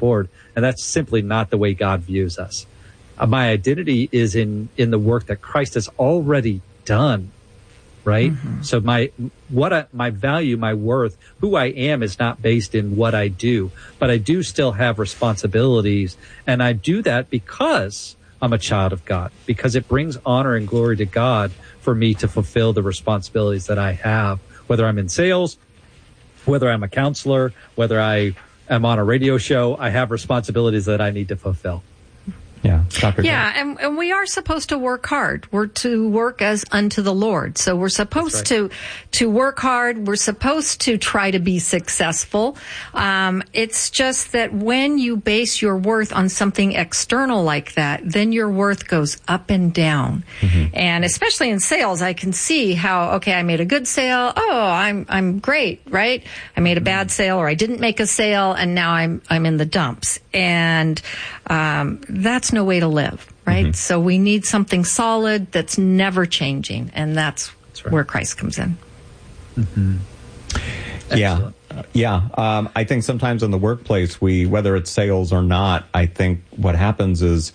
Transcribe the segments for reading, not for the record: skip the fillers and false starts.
board. And that's simply not the way God views us. My identity is in the work that Christ has already done. Right? Mm-hmm. So my value, my worth, who I am is not based in what I do, but I do still have responsibilities. And I do that because I'm a child of God, because it brings honor and glory to God for me to fulfill the responsibilities that I have, whether I'm in sales, whether I'm a counselor, whether I am on a radio show, I have responsibilities that I need to fulfill. Yeah, and we are supposed to work hard. We're to work as unto the Lord. So we're supposed to work hard. We're supposed to try to be successful. It's just that when you base your worth on something external like that, then your worth goes up and down. Mm-hmm. And especially in sales, I can see how, okay, I made a good sale. Oh, I'm great, right? I made a bad sale, or I didn't make a sale, and now I'm in the dumps. And that's no way to live, right? Mm-hmm. So we need something solid that's never changing, and that's right. Where Christ comes in. Mm-hmm. Yeah. I think sometimes in the workplace, whether it's sales or not, I think what happens is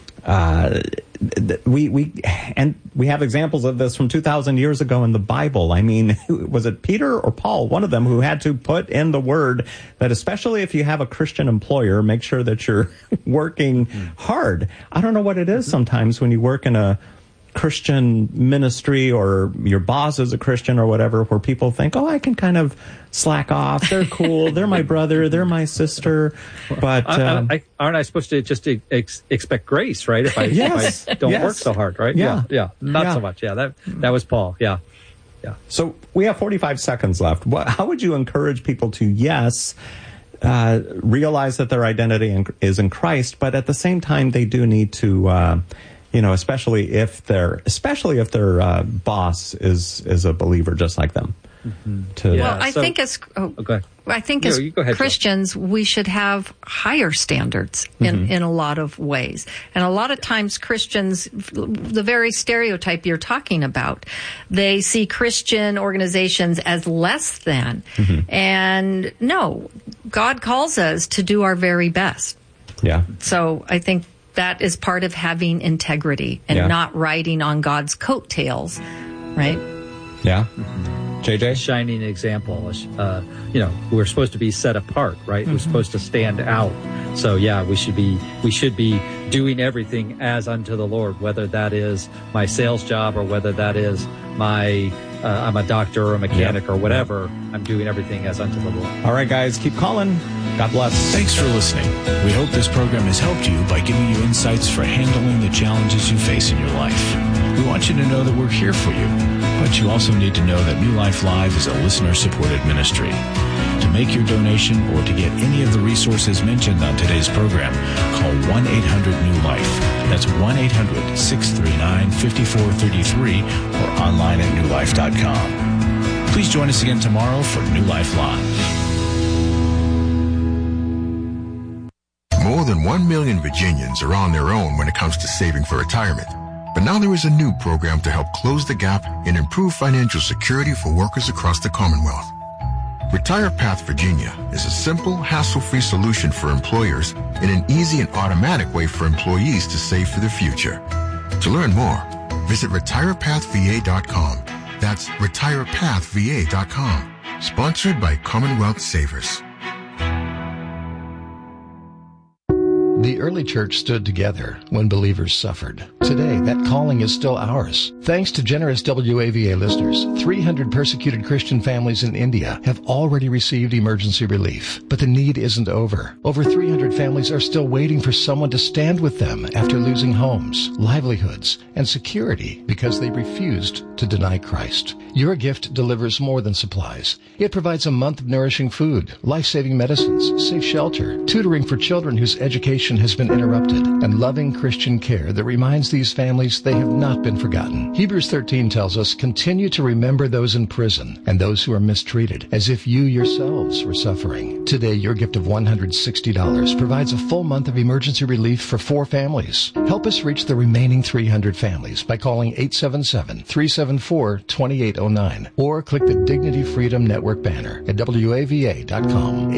we have examples of this from 2,000 years ago in the Bible. I mean, was it Peter or Paul, one of them, who had to put in the word that especially if you have a Christian employer, make sure that you're working hard. I don't know what it is sometimes when you work in a Christian ministry or your boss is a Christian or whatever, where people think, oh, I can kind of slack off. They're cool. They're my brother. They're my sister. But aren't I supposed to just expect grace, right? If I don't work so hard, right? Yeah. Not so much. Yeah, that was Paul. Yeah. So we have 45 seconds left. How would you encourage people to, realize that their identity is in Christ, but at the same time, they do need to, especially if their boss is a believer just like them. Mm-hmm. I think as Christians, we should have higher standards in a lot of ways. And a lot of times Christians, the very stereotype you're talking about, they see Christian organizations as less than. Mm-hmm. And no, God calls us to do our very best. Yeah. So I think that is part of having integrity and not riding on God's coattails, right? Yeah. JJ? Shining example. We're supposed to be set apart, right? Mm-hmm. We're supposed to stand out. So we should be doing everything as unto the Lord, whether that is my sales job or whether that is my I'm a doctor or a mechanic or whatever. I'm doing everything as unto the Lord. All right, guys, keep calling. God bless. Thanks for listening. We hope this program has helped you by giving you insights for handling the challenges you face in your life. We want you to know that we're here for you, but you also need to know that New Life Live is a listener-supported ministry. To make your donation or to get any of the resources mentioned on today's program, call 1-800-NEW-LIFE. That's 1-800-639-5433 or online at newlife.com. Please join us again tomorrow for New Life Live. More than 1 million Virginians are on their own when it comes to saving for retirement. But now there is a new program to help close the gap and improve financial security for workers across the Commonwealth. Retire Path Virginia is a simple, hassle-free solution for employers and an easy and automatic way for employees to save for the future. To learn more, visit retirepathva.com. That's retirepathva.com. Sponsored by Commonwealth Savers. The early church stood together when believers suffered. Today, that calling is still ours. Thanks to generous WAVA listeners, 300 persecuted Christian families in India have already received emergency relief. But the need isn't over. Over 300 families are still waiting for someone to stand with them after losing homes, livelihoods, and security because they refused to deny Christ. Your gift delivers more than supplies. It provides a month of nourishing food, life-saving medicines, safe shelter, tutoring for children whose education communication has been interrupted, and loving Christian care that reminds these families they have not been forgotten. Hebrews 13 tells us, continue to remember those in prison and those who are mistreated, as if you yourselves were suffering. Today, your gift of $160 provides a full month of emergency relief for 4 families. Help us reach the remaining 300 families by calling 877-374-2809 or click the Dignity Freedom Network banner at WAVA.com,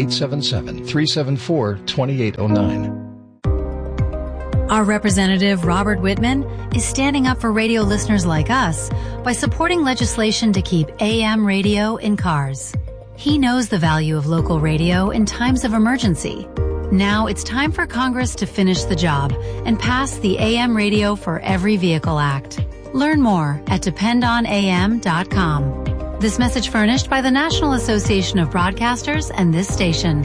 877-374-2809. Our representative, Robert Whitman, is standing up for radio listeners like us by supporting legislation to keep AM radio in cars. He knows the value of local radio in times of emergency. Now it's time for Congress to finish the job and pass the AM Radio for Every Vehicle Act. Learn more at dependonam.com. This message furnished by the National Association of Broadcasters and this station.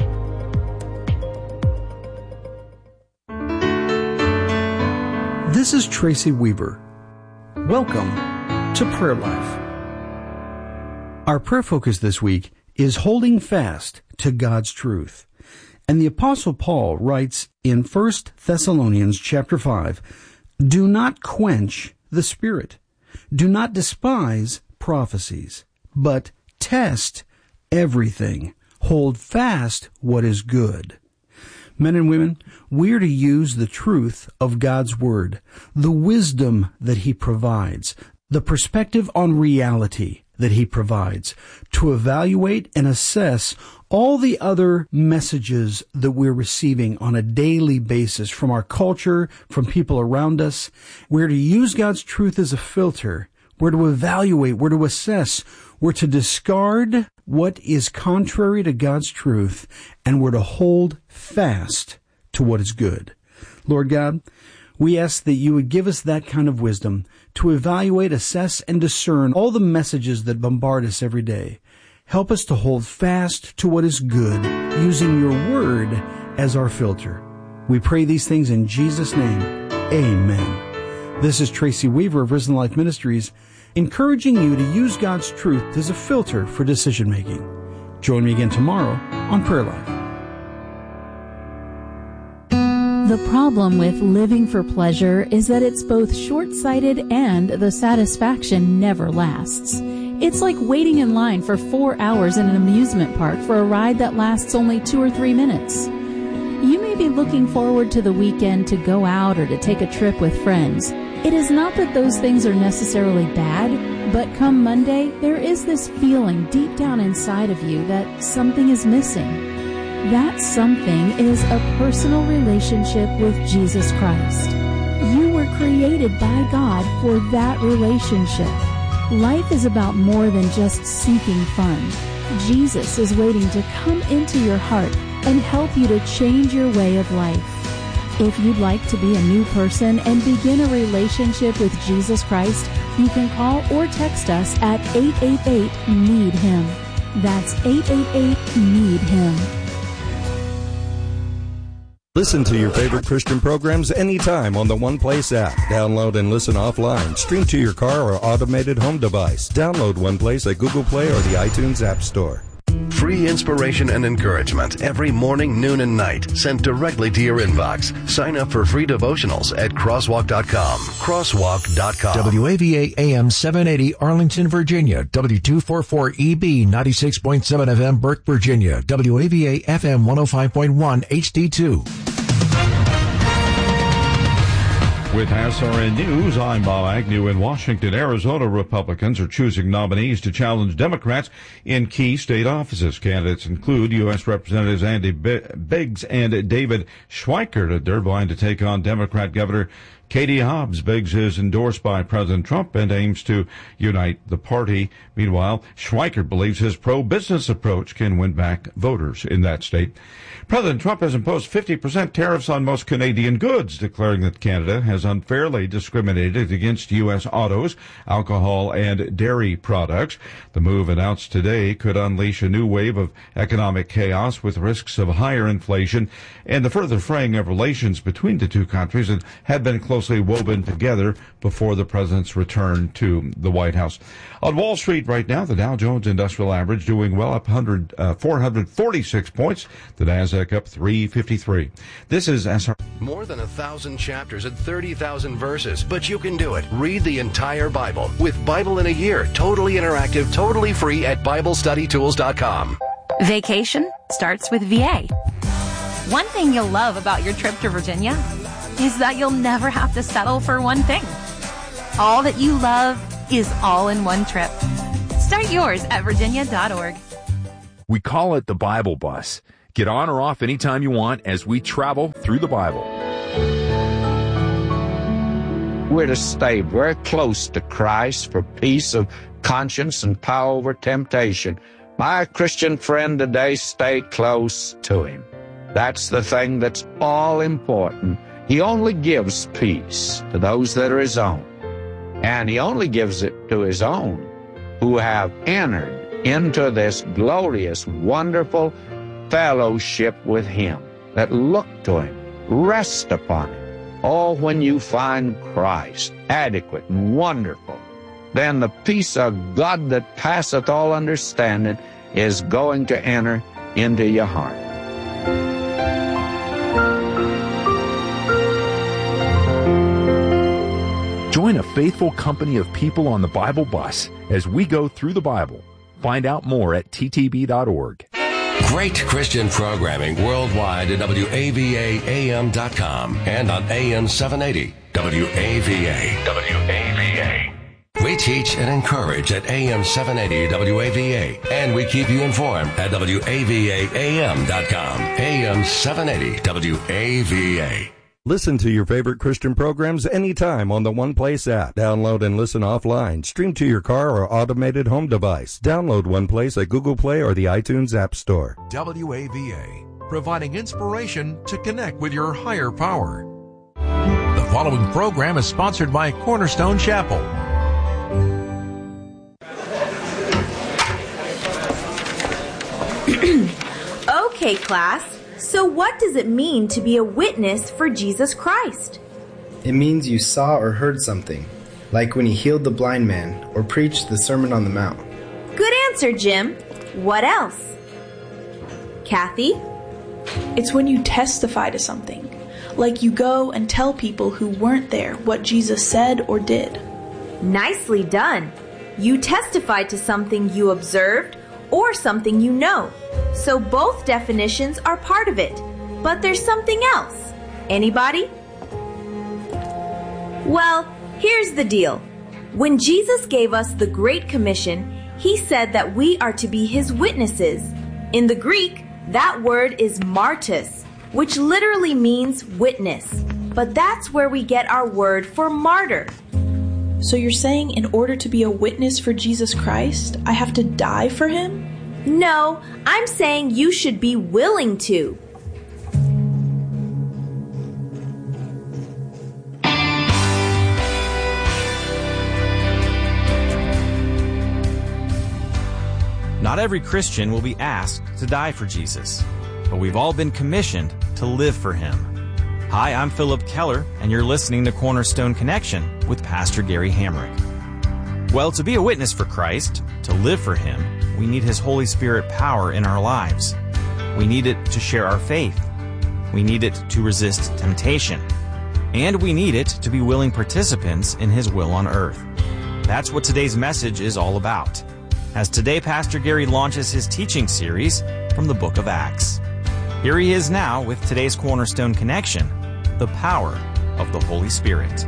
This is Tracy Weaver. Welcome to Prayer Life. Our prayer focus this week is holding fast to God's truth. And the Apostle Paul writes in 1 Thessalonians chapter 5, do not quench the Spirit. Do not despise prophecies, but test everything. Hold fast what is good. Men and women, we are to use the truth of God's Word, the wisdom that He provides, the perspective on reality that He provides, to evaluate and assess all the other messages that we're receiving on a daily basis from our culture, from people around us. We're to use God's truth as a filter. We're to evaluate, we're to assess, we're to discard what is contrary to God's truth, and we're to hold fast to what is good. Lord God, we ask that you would give us that kind of wisdom to evaluate, assess, and discern all the messages that bombard us every day. Help us to hold fast to what is good, using your word as our filter. We pray these things in Jesus' name. Amen. This is Tracy Weaver of Risen Life Ministries, encouraging you to use God's truth as a filter for decision making. Join me again tomorrow on Prayer Life. The problem with living for pleasure is that it's both short-sighted and the satisfaction never lasts. It's like waiting in line for 4 hours in an amusement park for a ride that lasts only 2 or 3 minutes. You may be looking forward to the weekend to go out or to take a trip with friends. It is not that those things are necessarily bad, but come Monday, there is this feeling deep down inside of you that something is missing. That something is a personal relationship with Jesus Christ. You were created by God for that relationship. Life is about more than just seeking fun. Jesus is waiting to come into your heart and help you to change your way of life. If you'd like to be a new person and begin a relationship with Jesus Christ, you can call or text us at 888-NEED-HIM. That's 888-NEED-HIM. Listen to your favorite Christian programs anytime on the One Place app. Download and listen offline. Stream to your car or automated home device. Download One Place at Google Play or the iTunes App Store. Free inspiration and encouragement every morning, noon, and night sent directly to your inbox. Sign up for free devotionals at crosswalk.com. Crosswalk.com. WAVA AM 780 Arlington, Virginia. W244EB 96.7 FM Burke, Virginia. WAVA FM 105.1 HD2. With SRN News, I'm Bob Agnew. In Washington, Arizona, Republicans are choosing nominees to challenge Democrats in key state offices. Candidates include U.S. Representatives Andy Biggs and David Schweikert. They're vying to take on Democrat Governor Katie Hobbs. Biggs is endorsed by President Trump and aims to unite the party. Meanwhile, Schweikert believes his pro-business approach can win back voters in that state. President Trump has imposed 50% tariffs on most Canadian goods, declaring that Canada has has unfairly discriminated against U.S. autos, alcohol, and dairy products. The move announced today could unleash a new wave of economic chaos with risks of higher inflation and the further fraying of relations between the two countries that had been closely woven together before the president's return to the White House. On Wall Street right now, the Dow Jones Industrial Average doing well, up 446 points. The Nasdaq up 353. This is SR. More than 1,000 chapters and 30,000 verses, but you can do it. Read the entire Bible with Bible in a Year, totally interactive, totally free at BibleStudyTools.com. Vacation starts with VA. One thing you'll love about your trip to Virginia is that you'll never have to settle for one thing. All that you love is all in one trip. Start yours at virginia.org. We call it the Bible Bus. Get on or off anytime you want as we travel through the Bible. We're to stay very close to Christ for peace of conscience and power over temptation. My Christian friend today, stay close to Him. That's the thing that's all important. He only gives peace to those that are His own. And He only gives it to His own who have entered into this glorious, wonderful fellowship with Him, that look to Him, rest upon Him. Oh, when you find Christ adequate and wonderful, then the peace of God that passeth all understanding is going to enter into your heart. Join a faithful company of people on the Bible Bus as we go through the Bible. Find out more at ttb.org. Great Christian programming worldwide at WAVAAM.com and on AM 780 WAVA. We teach and encourage at AM 780 WAVA, and we keep you informed at WAVAAM.com. AM 780 WAVA. Listen to your favorite Christian programs anytime on the One Place app. Download and listen offline. Stream to your car or automated home device. Download One Place at Google Play or the iTunes App Store. WAVA, providing inspiration to connect with your higher power. The following program is sponsored by Cornerstone Chapel. Okay, class. So what does it mean to be a witness for Jesus Christ? It means you saw or heard something, like when He healed the blind man or preached the Sermon on the Mount. Good answer, Jim. What else? Kathy? It's when you testify to something, like you go and tell people who weren't there what Jesus said or did. Nicely done. You testify to something you observed or something you know. So both definitions are part of it. But there's something else. Anybody? Well, here's the deal. When Jesus gave us the Great Commission, He said that we are to be His witnesses. In the Greek, that word is martys, which literally means witness. But that's where we get our word for martyr. So you're saying in order to be a witness for Jesus Christ, I have to die for Him? No, I'm saying you should be willing to. Not every Christian will be asked to die for Jesus, but we've all been commissioned to live for Him. Hi, I'm Philip Keller, and you're listening to Cornerstone Connection with Pastor Gary Hamrick. Well, to be a witness for Christ, to live for Him, we need His Holy Spirit power in our lives. We need it to share our faith. We need it to resist temptation. And we need it to be willing participants in His will on earth. That's what today's message is all about. As today, Pastor Gary launches his teaching series from the book of Acts. Here he is now with today's Cornerstone Connection, the power of the Holy Spirit.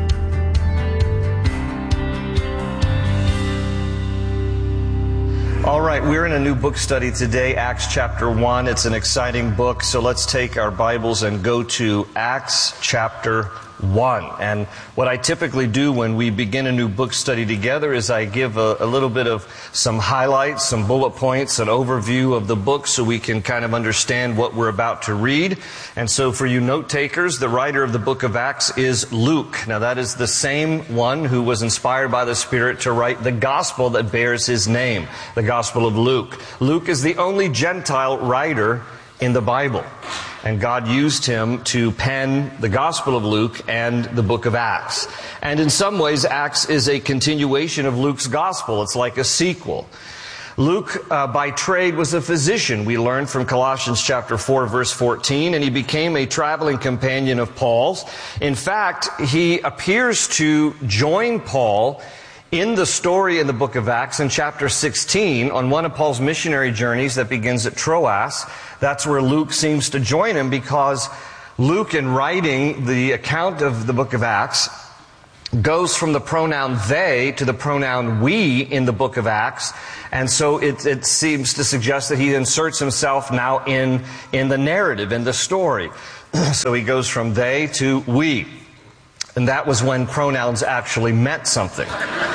All right, we're in a new book study today, Acts chapter 1. It's an exciting book, so let's take our Bibles and go to Acts chapter 1. And what I typically do when we begin a new book study together is I give a little bit of some highlights, some bullet points, an overview of the book so we can kind of understand what we're about to read. And so for you note takers, the writer of the book of Acts is Luke. Now that is the same one who was inspired by the Spirit to write the gospel that bears his name, the Gospel of Luke. Luke is the only Gentile writer in the Bible. And God used him to pen the Gospel of Luke and the book of Acts. And in some ways, Acts is a continuation of Luke's Gospel. It's like a sequel. Luke, by trade, was a physician, we learned from Colossians chapter 4, verse 14, and he became a traveling companion of Paul's. In fact, he appears to join Paul in the story in the book of Acts in chapter 16 on one of Paul's missionary journeys that begins at Troas. That's where Luke seems to join him, because Luke, in writing the account of the book of Acts, goes from the pronoun they to the pronoun we in the book of Acts. And so it seems to suggest that he inserts himself now in the narrative, in the story. So he goes from they to we. And that was when pronouns actually meant something.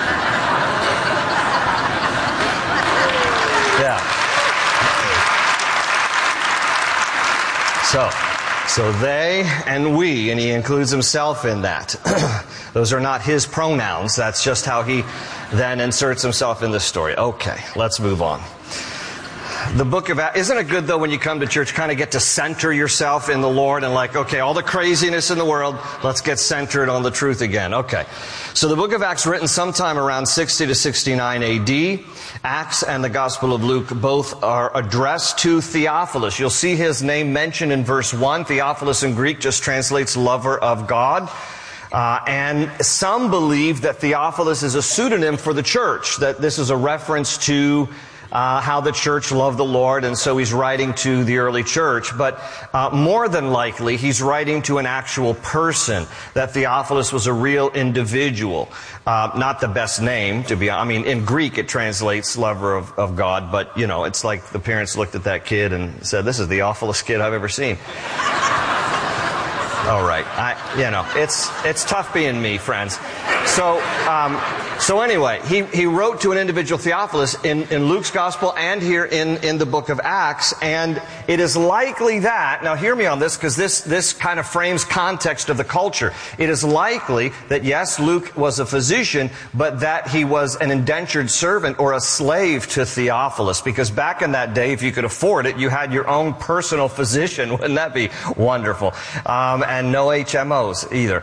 Yeah. So they and we, and he includes himself in that. Those are not his pronouns. That's just how he then inserts himself in the story. Okay, let's move on. The book of Acts, isn't it good though when you come to church, kind of get to center yourself in the Lord and like, okay, all the craziness in the world, let's get centered on the truth again. Okay. So the book of Acts, written sometime around 60 to 69 AD. Acts and the Gospel of Luke both are addressed to Theophilus. You'll see his name mentioned in verse 1. Theophilus in Greek just translates lover of God. And some believe that Theophilus is a pseudonym for the church, that this is a reference to how the church loved the Lord, and so he's writing to the early church. But more than likely, he's writing to an actual person, that Theophilus was a real individual. Not the best name, to be honest. I mean, in Greek it translates lover of God, but, you know, it's like the parents looked at that kid and said, this is the awfulest kid I've ever seen. All right. It's tough being me, friends. So anyway, he wrote to an individual Theophilus in Luke's gospel and here in the book of Acts, and it is likely that, now hear me on this, because this kind of frames context of the culture. It is likely that yes, Luke was a physician, but that he was an indentured servant or a slave to Theophilus, because back in that day, if you could afford it, you had your own personal physician. Wouldn't that be wonderful? And no HMOs either.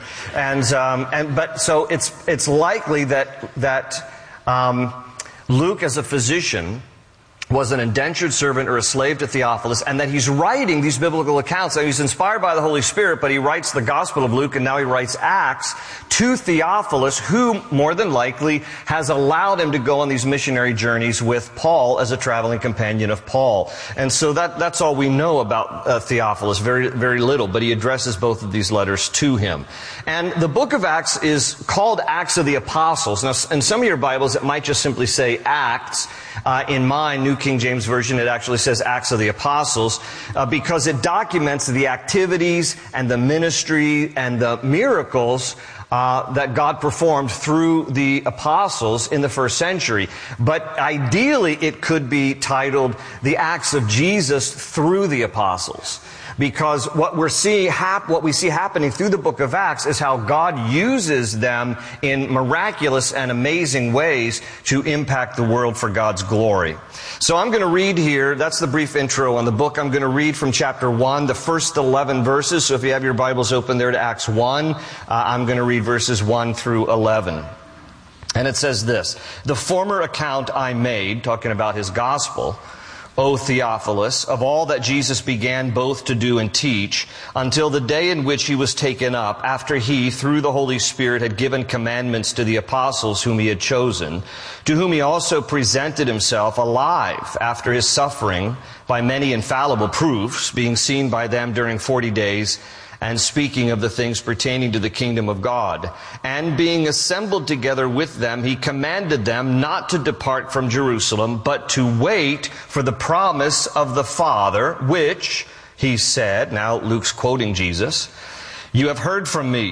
But so it's likely that Luke, as a physician, was an indentured servant or a slave to Theophilus, and that he's writing these biblical accounts. He's inspired by the Holy Spirit, but he writes the Gospel of Luke, and now he writes Acts to Theophilus, who more than likely has allowed him to go on these missionary journeys with Paul as a traveling companion of Paul. And so that's all we know about Theophilus, very, very little, but he addresses both of these letters to him. And the book of Acts is called Acts of the Apostles. Now, in some of your Bibles, it might just simply say Acts. In my New King James Version, it actually says Acts of the Apostles, because it documents the activities and the ministry and the miracles that God performed through the apostles in the first century. But ideally, it could be titled The Acts of Jesus Through the Apostles. Because what we see happening through the book of Acts is how God uses them in miraculous and amazing ways to impact the world for God's glory. So I'm going to read here, that's the brief intro on the book. I'm going to read from chapter 1, the first 11 verses. So if you have your Bibles open there to Acts 1, I'm going to read verses 1 through 11. And it says this: "The former account I made," talking about his gospel, "O Theophilus, of all that Jesus began both to do and teach, until the day in which he was taken up, after he, through the Holy Spirit, had given commandments to the apostles whom he had chosen, to whom he also presented himself alive after his suffering by many infallible proofs, being seen by them during 40 days, and speaking of the things pertaining to the kingdom of God. And being assembled together with them, he commanded them not to depart from Jerusalem, but to wait for the promise of the Father, which, he said," now Luke's quoting Jesus, "you have heard from me.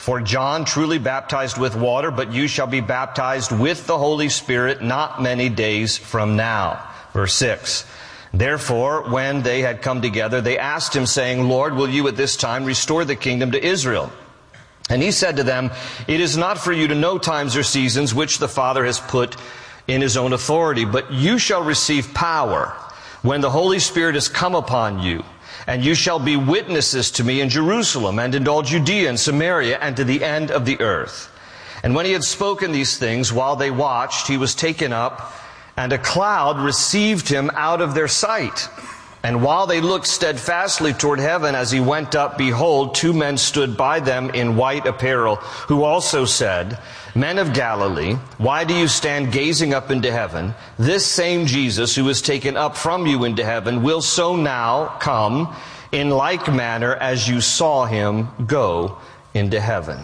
For John truly baptized with water, but you shall be baptized with the Holy Spirit not many days from now. Verse 6. Therefore, when they had come together, they asked him, saying, Lord, will you at this time restore the kingdom to Israel? And he said to them, It is not for you to know times or seasons which the Father has put in his own authority, but you shall receive power when the Holy Spirit has come upon you. And you shall be witnesses to me in Jerusalem and in all Judea and Samaria and to the end of the earth. And when he had spoken these things, while they watched, he was taken up, and a cloud received him out of their sight. And while they looked steadfastly toward heaven as he went up, behold, 2 men stood by them in white apparel, who also said, Men of Galilee, why do you stand gazing up into heaven? This same Jesus who was taken up from you into heaven will so now come in like manner as you saw him go into heaven.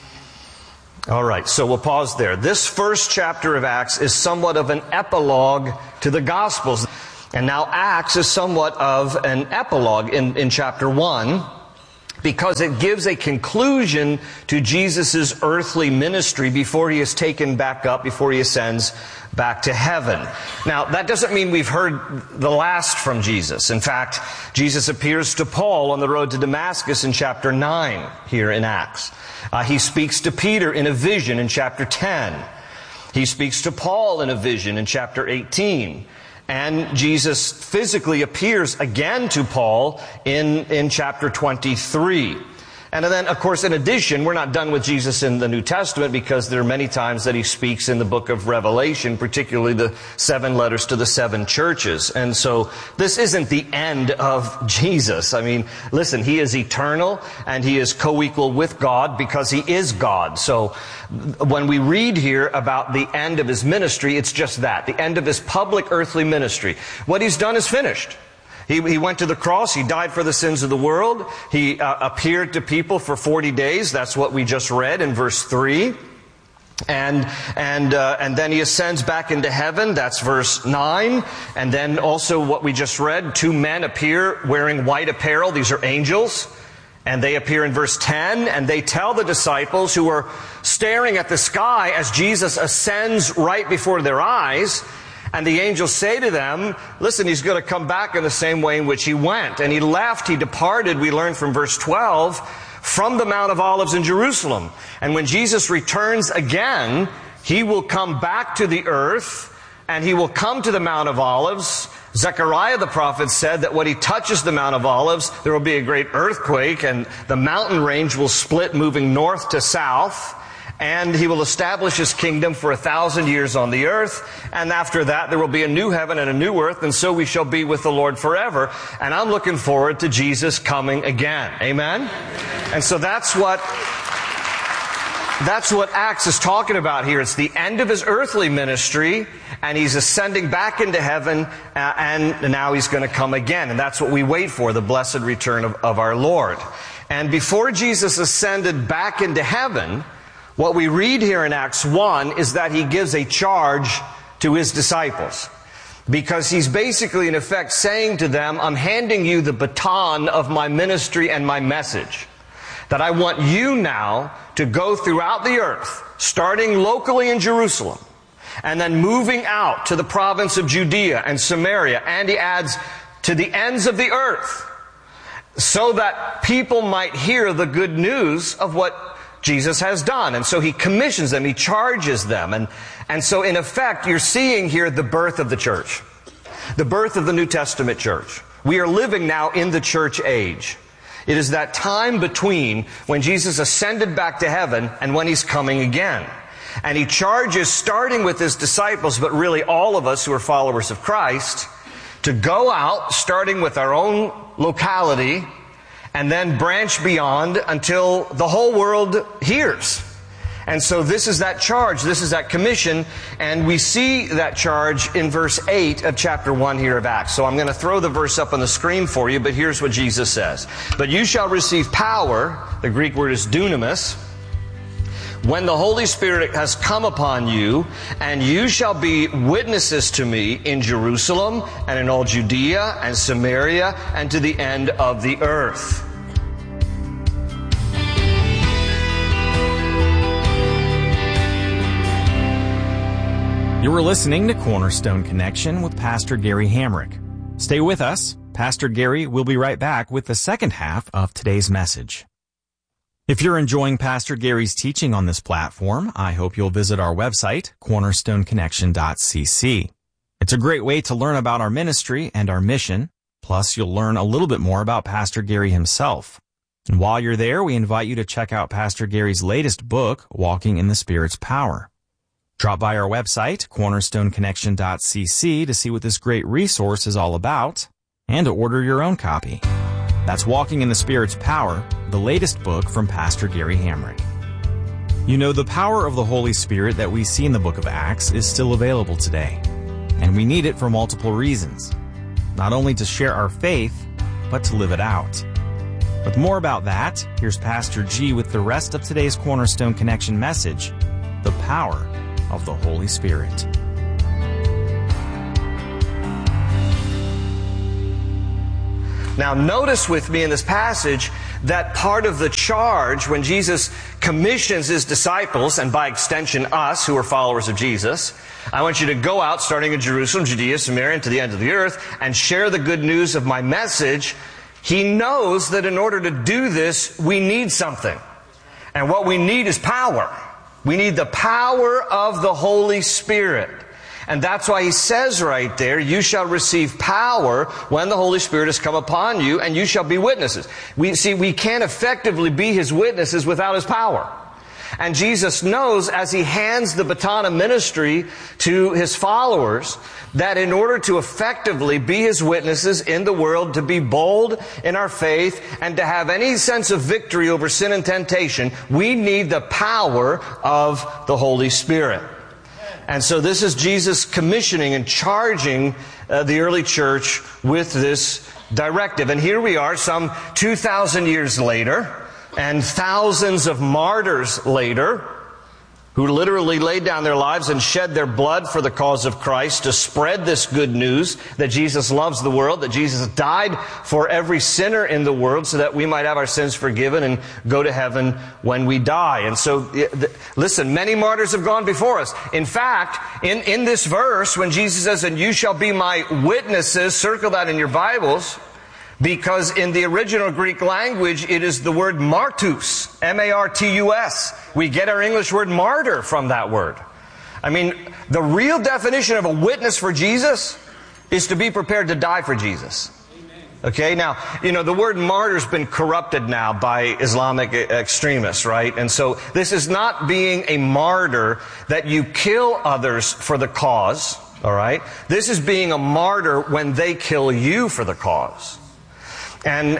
All right, so we'll pause there. This first chapter of Acts is somewhat of an epilogue to the Gospels. And now Acts is somewhat of an epilogue in chapter 1 because it gives a conclusion to Jesus' earthly ministry before he is taken back up, before he ascends back to heaven. Now, that doesn't mean we've heard the last from Jesus. In fact, Jesus appears to Paul on the road to Damascus in chapter 9 here in Acts. He speaks to Peter in a vision in chapter 10. He speaks to Paul in a vision in chapter 18. And Jesus physically appears again to Paul in chapter 23. And then, of course, in addition, we're not done with Jesus in the New Testament because there are many times that he speaks in the book of Revelation, particularly the 7 letters to the 7 churches. And so this isn't the end of Jesus. I mean, listen, he is eternal and he is co-equal with God because he is God. So when we read here about the end of his ministry, it's just that, the end of his public earthly ministry. What he's done is finished. He went to the cross. He died for the sins of the world. He appeared to people for 40 days. That's what we just read in verse 3. And then he ascends back into heaven. That's verse 9. And then also what we just read, 2 men appear wearing white apparel. These are angels. And they appear in verse 10, and they tell the disciples who are staring at the sky as Jesus ascends right before their eyes. And the angels say to them, listen, he's going to come back in the same way in which he went. And he left, he departed, we learn from verse 12, from the Mount of Olives in Jerusalem. And when Jesus returns again, he will come back to the earth, and he will come to the Mount of Olives. Zechariah the prophet said that when he touches the Mount of Olives, there will be a great earthquake, and the mountain range will split, moving north to south. And he will establish his kingdom for 1,000 years on the earth. And after that, there will be a new heaven and a new earth. And so we shall be with the Lord forever. And I'm looking forward to Jesus coming again. Amen? And so that's what Acts is talking about here. It's the end of his earthly ministry. And he's ascending back into heaven. And now he's going to come again. And that's what we wait for, the blessed return of our Lord. And before Jesus ascended back into heaven, what we read here in Acts 1 is that he gives a charge to his disciples. Because he's basically, in effect, saying to them, I'm handing you the baton of my ministry and my message. That I want you now to go throughout the earth, starting locally in Jerusalem, and then moving out to the province of Judea and Samaria, and he adds, to the ends of the earth, so that people might hear the good news of what Jesus has done. And so he commissions them, he charges them. And so in effect, you're seeing here the birth of the church. The birth of the New Testament church. We are living now in the church age. It is that time between when Jesus ascended back to heaven and when he's coming again. And he charges, starting with his disciples, but really all of us who are followers of Christ, to go out, starting with our own locality, and then branch beyond until the whole world hears. And so this is that charge, this is that commission, and we see that charge in verse 8 of chapter 1 here of Acts. So I'm going to throw the verse up on the screen for you, but here's what Jesus says. But you shall receive power, the Greek word is dunamis, when the Holy Spirit has come upon you, and you shall be witnesses to me in Jerusalem and in all Judea and Samaria and to the end of the earth. You are listening to Cornerstone Connection with Pastor Gary Hamrick. Stay with us. Pastor Gary will be right back with the second half of today's message. If you're enjoying Pastor Gary's teaching on this platform, I hope you'll visit our website, cornerstoneconnection.cc. It's a great way to learn about our ministry and our mission. Plus, you'll learn a little bit more about Pastor Gary himself. And while you're there, we invite you to check out Pastor Gary's latest book, Walking in the Spirit's Power. Drop by our website, cornerstoneconnection.cc, to see what this great resource is all about and to order your own copy. That's Walking in the Spirit's Power, the latest book from Pastor Gary Hamrick. You know, the power of the Holy Spirit that we see in the book of Acts is still available today, and we need it for multiple reasons. Not only to share our faith, but to live it out. With more about that, here's Pastor G with the rest of today's Cornerstone Connection message, the power of the Holy Spirit. Now notice with me in this passage that part of the charge when Jesus commissions his disciples, and by extension us who are followers of Jesus, I want you to go out starting in Jerusalem, Judea, Samaria, and to the end of the earth and share the good news of my message. He knows that in order to do this, we need something. And what we need is power. We need the power of the Holy Spirit. And that's why he says right there, you shall receive power when the Holy Spirit has come upon you, and you shall be witnesses. We can't effectively be his witnesses without his power. And Jesus knows as he hands the baton of ministry to his followers that in order to effectively be his witnesses in the world, to be bold in our faith, and to have any sense of victory over sin and temptation, we need the power of the Holy Spirit. And so this is Jesus commissioning and charging the early church with this directive. And here we are some 2,000 years later, and thousands of martyrs later, who literally laid down their lives and shed their blood for the cause of Christ to spread this good news that Jesus loves the world, that Jesus died for every sinner in the world so that we might have our sins forgiven and go to heaven when we die. And so, listen, many martyrs have gone before us. In fact, in this verse, when Jesus says, and you shall be my witnesses, circle that in your Bibles, because in the original Greek language, it is the word martus, M-A-R-T-U-S. We get our English word martyr from that word. I mean, the real definition of a witness for Jesus is to be prepared to die for Jesus. Okay, now, you know, the word martyr's been corrupted now by Islamic extremists, right? And so this is not being a martyr that you kill others for the cause, all right? This is being a martyr when they kill you for the cause. And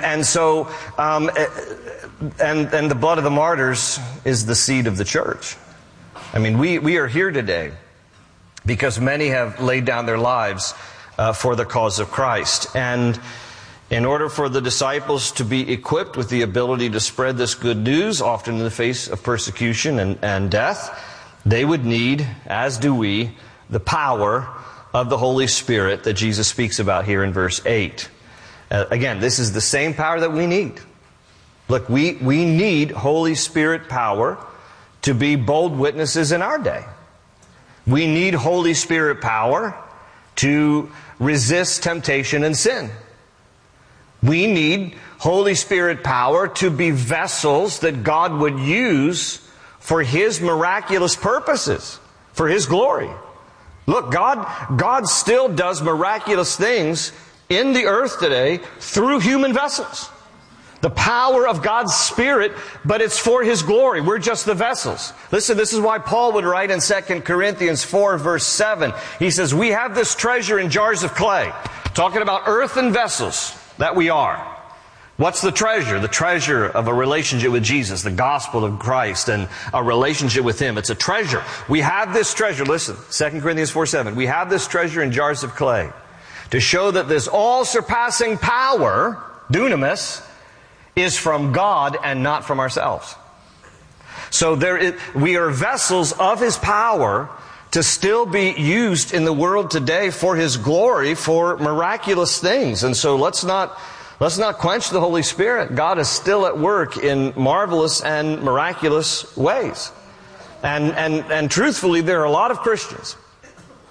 the blood of the martyrs is the seed of the church. I mean, we are here today because many have laid down their lives for the cause of Christ. And in order for the disciples to be equipped with the ability to spread this good news, often in the face of persecution and death, they would need, as do we, the power of the Holy Spirit that Jesus speaks about here in verse 8. Again, this is the same power that we need. Look, we need Holy Spirit power to be bold witnesses in our day. We need Holy Spirit power to resist temptation and sin. We need Holy Spirit power to be vessels that God would use for His miraculous purposes, for His glory. Look, God still does miraculous things in the earth today through human vessels. The power of God's Spirit, but it's for His glory. We're just the vessels. Listen, this is why Paul would write in 2 Corinthians 4 verse 7. He says, we have this treasure in jars of clay. Talking about earthen vessels that we are. What's the treasure? The treasure of a relationship with Jesus, the gospel of Christ, and a relationship with Him. It's a treasure. We have this treasure. Listen, 2 Corinthians 4 7. We have this treasure in jars of clay to show that this all-surpassing power, dunamis, is from God and not from ourselves. So we are vessels of His power to still be used in the world today for His glory, for miraculous things. And so let's not quench the Holy Spirit. God is still at work in marvelous and miraculous ways. And truthfully, there are a lot of Christians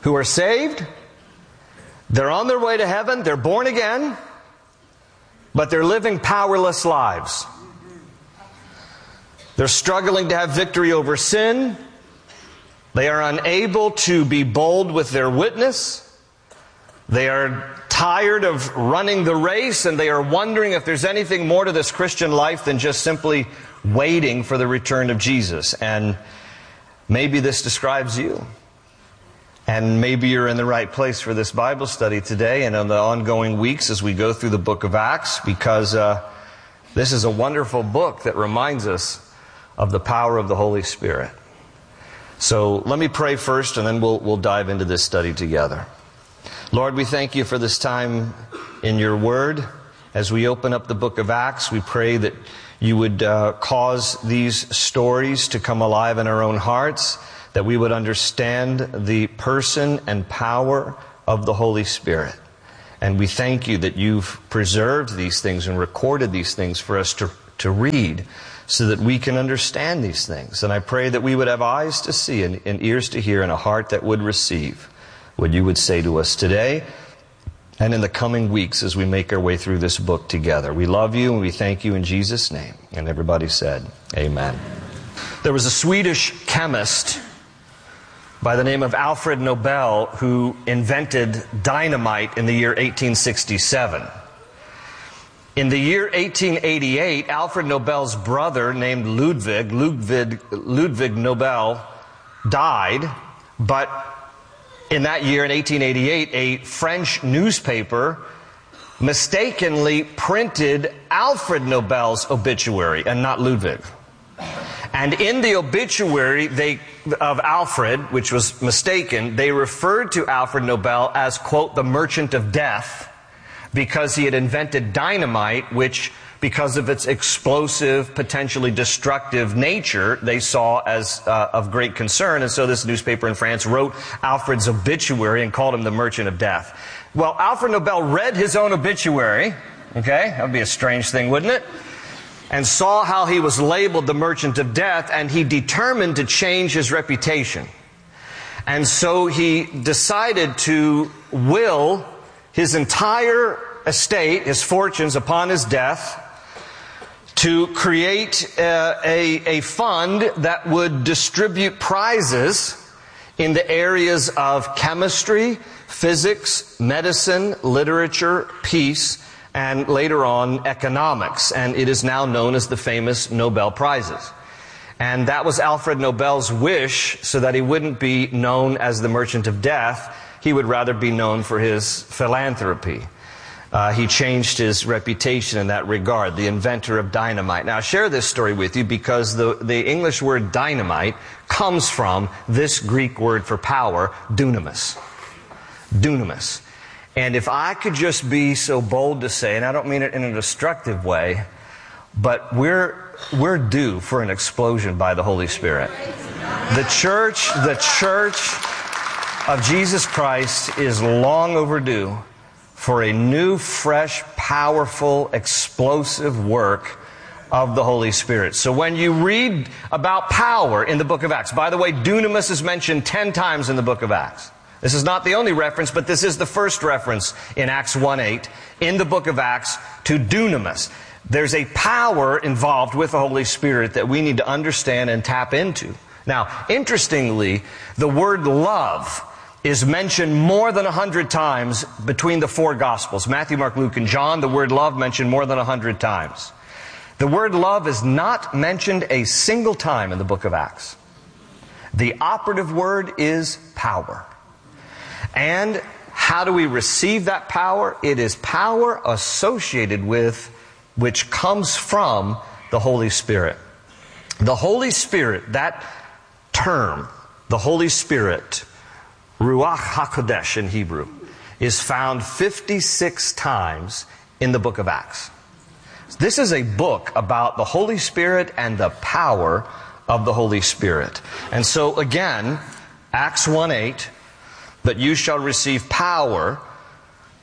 who are saved, they're on their way to heaven, they're born again, but they're living powerless lives. They're struggling to have victory over sin. They are unable to be bold with their witness. They are tired of running the race, and they are wondering if there's anything more to this Christian life than just simply waiting for the return of Jesus. And maybe this describes you. And maybe you're in the right place for this Bible study today and in the ongoing weeks as we go through the book of Acts, because this is a wonderful book that reminds us of the power of the Holy Spirit. So let me pray first, and then we'll dive into this study together. Lord, we thank you for this time in your word. As we open up the book of Acts, we pray that you would cause these stories to come alive in our own hearts, that we would understand the person and power of the Holy Spirit. And we thank you that you've preserved these things and recorded these things for us to read so that we can understand these things. And I pray that we would have eyes to see and ears to hear and a heart that would receive what you would say to us today and in the coming weeks as we make our way through this book together. We love you and we thank you in Jesus' name. And everybody said, amen. There was a Swedish chemist by the name of Alfred Nobel who invented dynamite in the year 1867. In the year 1888, Alfred Nobel's brother named Ludwig Nobel died, but in that year, in 1888, a French newspaper mistakenly printed Alfred Nobel's obituary and not Ludwig. And in the obituary of Alfred, which was mistaken, they referred to Alfred Nobel as, quote, the merchant of death, because he had invented dynamite, which, because of its explosive, potentially destructive nature, they saw as of great concern. And so this newspaper in France wrote Alfred's obituary and called him the merchant of death. Well, Alfred Nobel read his own obituary, okay? That would be a strange thing, wouldn't it? And saw how he was labeled the merchant of death, and he determined to change his reputation. And so he decided to will his entire estate, his fortunes upon his death, to create a fund that would distribute prizes in the areas of chemistry, physics, medicine, literature, peace, and later on economics. And it is now known as the famous Nobel Prizes. And that was Alfred Nobel's wish, so that he wouldn't be known as the merchant of death. He would rather be known for his philanthropy. He changed his reputation in that regard, the inventor of dynamite. Now, I share this story with you because the English word dynamite comes from this Greek word for power, dunamis. Dunamis. And if I could just be so bold to say, and I don't mean it in a destructive way, but we're due for an explosion by the Holy Spirit. The church of Jesus Christ is long overdue for a new, fresh, powerful, explosive work of the Holy Spirit. So when you read about power in the book of Acts, by the way, dunamis is mentioned 10 times in the book of Acts. This is not the only reference, but this is the first reference in Acts 1:8 in the book of Acts to dunamis. There's a power involved with the Holy Spirit that we need to understand and tap into. Now, interestingly, the word love is mentioned more than 100 times between the four Gospels. Matthew, Mark, Luke, and John, the word love mentioned more than 100 times. The word love is not mentioned a single time in the book of Acts. The operative word is power. And how do we receive that power? It is power associated with, which comes from the Holy Spirit. The Holy Spirit, that term, the Holy Spirit, Ruach HaKodesh in Hebrew, is found 56 times in the book of Acts. This is a book about the Holy Spirit and the power of the Holy Spirit. And so again, Acts 1:8, but you shall receive power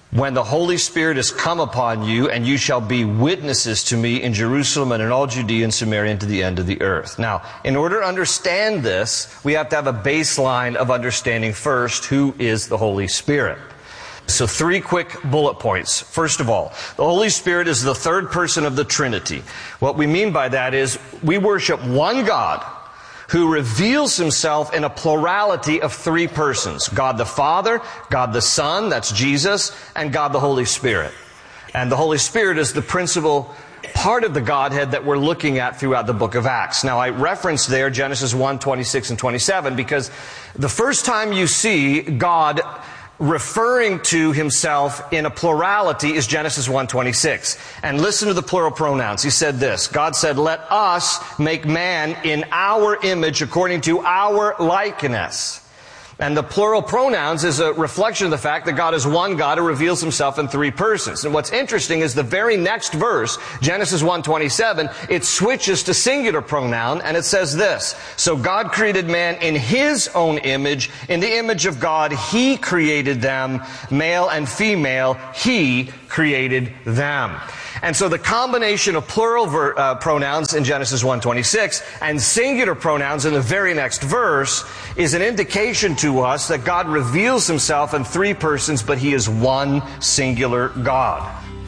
when the Holy Spirit has come upon you, and you shall be witnesses to me in Jerusalem and in all Judea and Samaria and to the end of the earth. Now, in order to understand this, we have to have a baseline of understanding first who is the Holy Spirit. So 3 quick bullet points. First of all, the Holy Spirit is the third person of the Trinity. What we mean by that is we worship one God who reveals himself in a plurality of 3 persons. God the Father, God the Son, that's Jesus, and God the Holy Spirit. And the Holy Spirit is the principal part of the Godhead that we're looking at throughout the book of Acts. Now, I referenced there Genesis 1, 26 and 27, because the first time you see God referring to himself in a plurality is Genesis 1:26. And listen to the plural pronouns. He said this, God said, let us make man in our image according to our likeness. And the plural pronouns is a reflection of the fact that God is one God who reveals himself in 3 persons. And what's interesting is the very next verse, Genesis 1:27, it switches to singular pronoun, and it says this, so God created man in his own image. In the image of God, he created them, male and female, he created them. And so the combination of plural pronouns in Genesis 1:26 and singular pronouns in the very next verse is an indication to us that God reveals himself in 3 persons, but he is one singular God.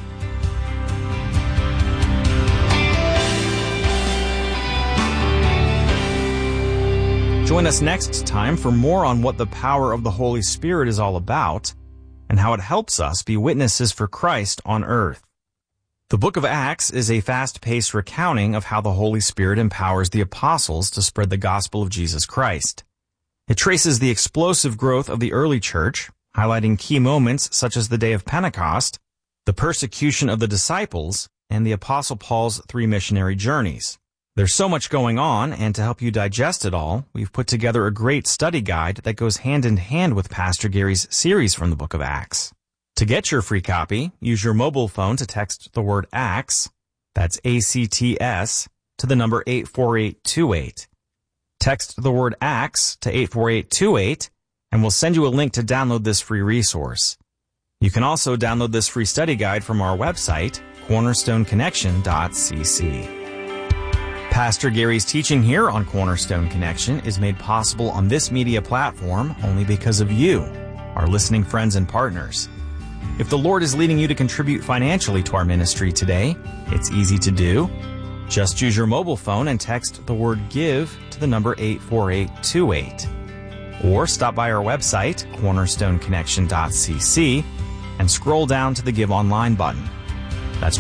Join us next time for more on what the power of the Holy Spirit is all about and how it helps us be witnesses for Christ on earth. The book of Acts is a fast-paced recounting of how the Holy Spirit empowers the apostles to spread the gospel of Jesus Christ. It traces the explosive growth of the early church, highlighting key moments such as the day of Pentecost, the persecution of the disciples, and the Apostle Paul's 3 missionary journeys. There's so much going on, and to help you digest it all, we've put together a great study guide that goes hand in hand with Pastor Gary's series from the book of Acts. To get your free copy, use your mobile phone to text the word ACTS, that's ACTS, to the number 84828. Text the word ACTS to 84828, and we'll send you a link to download this free resource. You can also download this free study guide from our website, cornerstoneconnection.cc. Pastor Gary's teaching here on Cornerstone Connection is made possible on this media platform only because of you, our listening friends and partners. If the Lord is leading you to contribute financially to our ministry today, it's easy to do. Just use your mobile phone and text the word GIVE to the number 84828. Or stop by our website, cornerstoneconnection.cc, and scroll down to the Give Online button. That's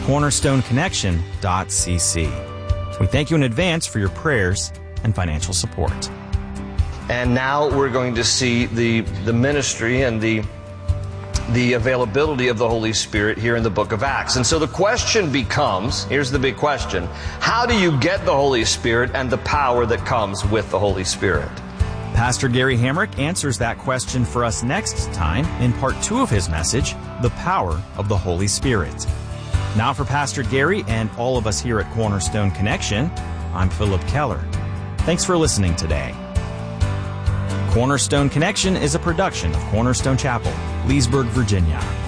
cornerstoneconnection.cc. We thank you in advance for your prayers and financial support. And now we're going to see the ministry and the availability of the Holy Spirit here in the book of Acts. And so the question becomes, here's the big question, how do you get the Holy Spirit and the power that comes with the Holy Spirit? Pastor Gary Hamrick answers that question for us next time in part 2 of his message, The Power of the Holy Spirit. Now for Pastor Gary and all of us here at Cornerstone Connection, I'm Philip Keller. Thanks for listening today. Cornerstone Connection is a production of Cornerstone Chapel, Leesburg, Virginia.